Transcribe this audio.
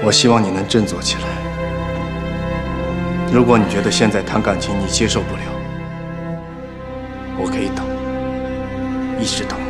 我希望你能振作起来。如果你觉得现在谈感情你接受不了，我可以等，一直等。